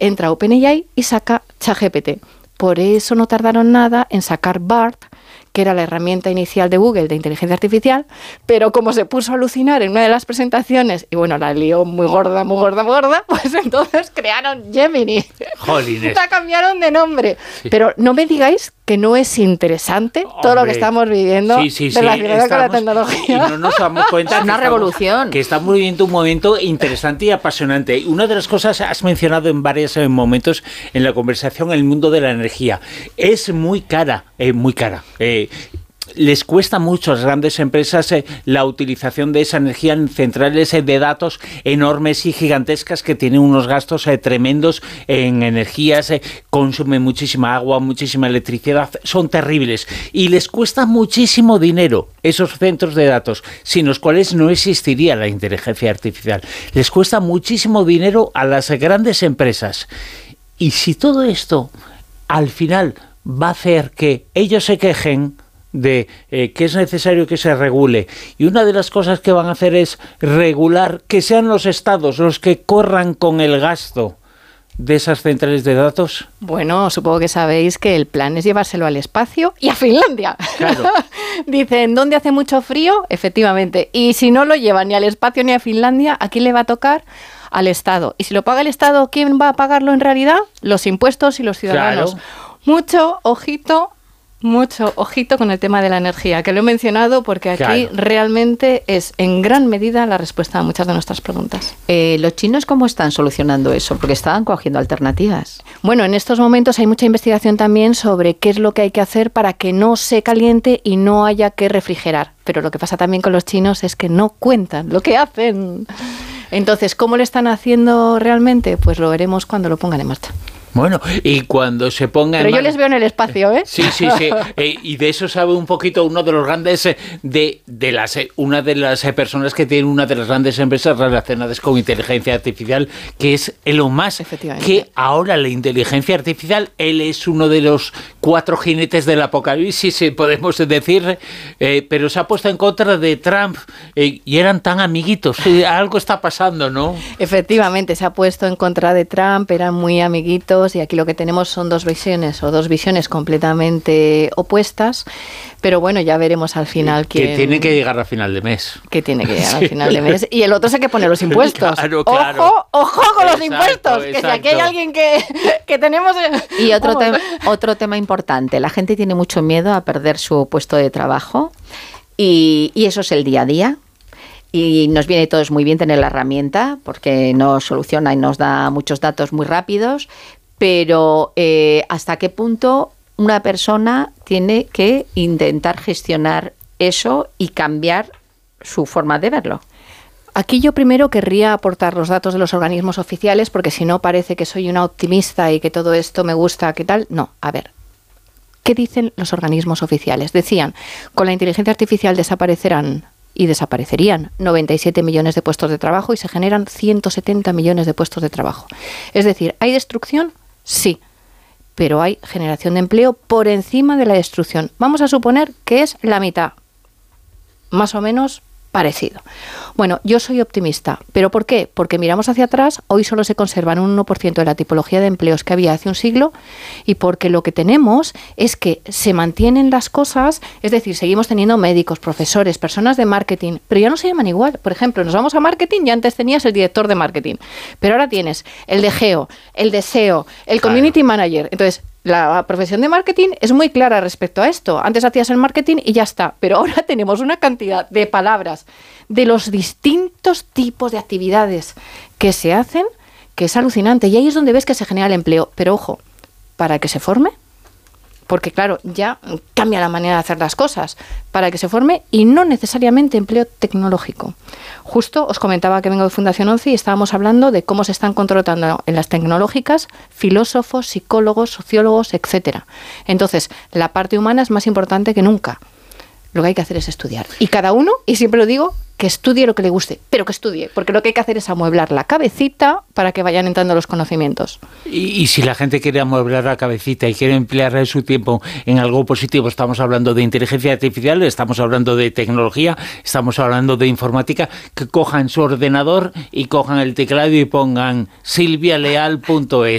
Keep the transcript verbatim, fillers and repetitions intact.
entra OpenAI y saca ChatGPT. Por eso no tardaron nada en sacar BART, que era la herramienta inicial de Google de inteligencia artificial, pero como se puso a alucinar en una de las presentaciones, y bueno, la lió muy gorda, muy gorda, muy gorda, pues entonces crearon Gemini. Jolines. La cambiaron de nombre. Sí. Pero no me digáis que no es interesante Hombre, todo lo que estamos viviendo sí, sí, relacionado sí, con la tecnología. Y no nos damos cuenta es una que revolución. Estamos, que estamos viviendo un momento interesante y apasionante. Una de las cosas has mencionado en varios eh, momentos en la conversación, el mundo de la energía. Es muy cara, eh, muy cara. Eh, les cuesta mucho a las grandes empresas eh, la utilización de esa energía en centrales eh, de datos enormes y gigantescas que tienen unos gastos eh, tremendos en energías, eh, consumen muchísima agua, muchísima electricidad, son terribles y les cuesta muchísimo dinero esos centros de datos, sin los cuales no existiría la inteligencia artificial. Les cuesta muchísimo dinero a las grandes empresas. Y si todo esto al final va a hacer que ellos se quejen de eh, que es necesario que se regule, y una de las cosas que van a hacer es regular que sean los estados los que corran con el gasto de esas centrales de datos. Bueno, supongo que sabéis que el plan es llevárselo al espacio y a Finlandia. Claro. Dicen, ¿dónde hace mucho frío? Efectivamente. Y si no lo llevan ni al espacio ni a Finlandia, ¿a quién le va a tocar? Al Estado. Y si lo paga el Estado, ¿quién va a pagarlo en realidad? Los impuestos y los ciudadanos. Claro. Mucho ojito, mucho ojito con el tema de la energía, que lo he mencionado porque aquí claro. realmente es en gran medida la respuesta a muchas de nuestras preguntas. Eh, ¿Los chinos cómo están solucionando eso? Porque estaban cogiendo alternativas. Bueno, en estos momentos hay mucha investigación también sobre qué es lo que hay que hacer para que no se caliente y no haya que refrigerar. Pero lo que pasa también con los chinos es que no cuentan lo que hacen. Entonces, ¿cómo lo están haciendo realmente? Pues lo veremos cuando lo pongan en marcha. Bueno, y cuando se ponga... Pero en yo man... les veo en el espacio, ¿eh? Sí, sí, sí. Eh, y de eso sabe un poquito uno de los grandes... Eh, de, de las eh, una de las eh, personas que tiene una de las grandes empresas relacionadas con inteligencia artificial, que es Elon Musk. Que ahora la inteligencia artificial, él es uno de los cuatro jinetes del apocalipsis, eh, podemos decir, eh, pero se ha puesto en contra de Trump eh, y eran tan amiguitos. Eh, algo está pasando, ¿no? Efectivamente, se ha puesto en contra de Trump, eran muy amiguitos. Y aquí lo que tenemos son dos visiones o dos visiones completamente opuestas, pero bueno, ya veremos al final quién... Que tiene que llegar a final de mes. Que tiene que llegar sí. al final de mes. Y el otro es el que pone los impuestos. Claro, claro. ¡Ojo, ojo con los exacto, impuestos! Exacto. Que si aquí hay alguien que, que tenemos... Y otro, te otro tema importante, la gente tiene mucho miedo a perder su puesto de trabajo y, y eso es el día a día. Y nos viene todos muy bien tener la herramienta porque nos soluciona y nos da muchos datos muy rápidos. Pero eh, ¿hasta qué punto una persona tiene que intentar gestionar eso y cambiar su forma de verlo? Aquí yo primero querría aportar los datos de los organismos oficiales, porque si no parece que soy una optimista y que todo esto me gusta, ¿qué tal? No, a ver. ¿Qué dicen los organismos oficiales? Decían, con la inteligencia artificial desaparecerán y desaparecerían noventa y siete millones de puestos de trabajo y se generan ciento setenta millones de puestos de trabajo. Es decir, ¿hay destrucción? Sí, pero hay generación de empleo por encima de la destrucción. Vamos a suponer que es la mitad, más o menos parecido. Bueno, yo soy optimista. ¿Pero por qué? Porque miramos hacia atrás, hoy solo se conservan un uno por ciento de la tipología de empleos que había hace un siglo y porque lo que tenemos es que se mantienen las cosas, es decir, seguimos teniendo médicos, profesores, personas de marketing, pero ya no se llaman igual. Por ejemplo, nos vamos a marketing y antes tenías el director de marketing, pero ahora tienes el de geo, el de S E O, el community claro. manager. Entonces, la profesión de marketing es muy clara respecto a esto. Antes hacías el marketing y ya está, pero ahora tenemos una cantidad de palabras de los distintos tipos de actividades que se hacen que es alucinante. Y ahí es donde ves que se genera el empleo. Pero ojo, para que se forme, porque claro, ya cambia la manera de hacer las cosas, para que se forme y no necesariamente empleo tecnológico. Justo os comentaba que vengo de Fundación once y estábamos hablando de cómo se están contratando en las tecnológicas filósofos, psicólogos, sociólogos, etcétera. Entonces, la parte humana es más importante que nunca. Lo que hay que hacer es estudiar. Y cada uno, y siempre lo digo, que estudie lo que le guste, pero que estudie, porque lo que hay que hacer es amueblar la cabecita para que vayan entrando los conocimientos. Y, y si la gente quiere amueblar la cabecita y quiere emplear su tiempo en algo positivo, estamos hablando de inteligencia artificial, estamos hablando de tecnología, estamos hablando de informática, que cojan su ordenador y cojan el teclado y pongan silvia leal punto es.